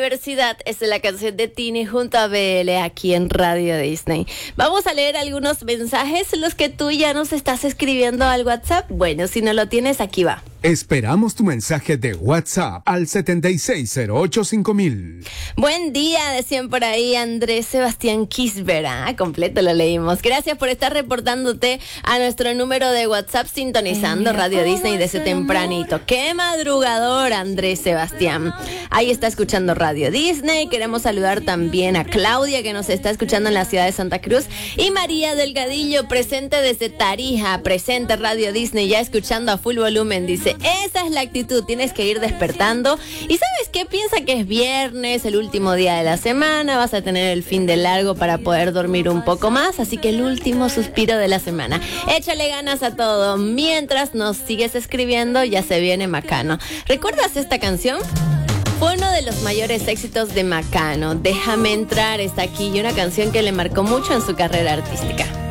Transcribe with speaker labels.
Speaker 1: Universidad es la canción de Tini junto a BL aquí en Radio Disney. Vamos a leer algunos mensajes, los que tú ya nos estás escribiendo al WhatsApp. Bueno, si no lo tienes, aquí va.
Speaker 2: Esperamos tu mensaje de WhatsApp al 76085000.
Speaker 1: Buen día, decían por ahí Andrés Sebastián Kisbera. Completo lo leímos. Gracias por estar reportándote a nuestro número de WhatsApp, sintonizando Radio Disney desde tempranito. ¡Qué madrugador, Andrés Sebastián! Ahí está escuchando Radio Disney. Queremos saludar también a Claudia, que nos está escuchando en la ciudad de Santa Cruz. Y María Delgadillo, presente desde Tarija. Presente Radio Disney, ya escuchando a full volumen, dice. Esa es la actitud, tienes que ir despertando. ¿Y sabes qué? Piensa que es viernes, el último día de la semana, vas a tener el fin de largo para poder dormir un poco más, así que el último suspiro de la semana. Échale ganas a todo. Mientras nos sigues escribiendo, ya se viene Macano. ¿Recuerdas esta canción? Fue uno de los mayores éxitos de Macano. Déjame entrar, está aquí, y una canción que le marcó mucho en su carrera artística.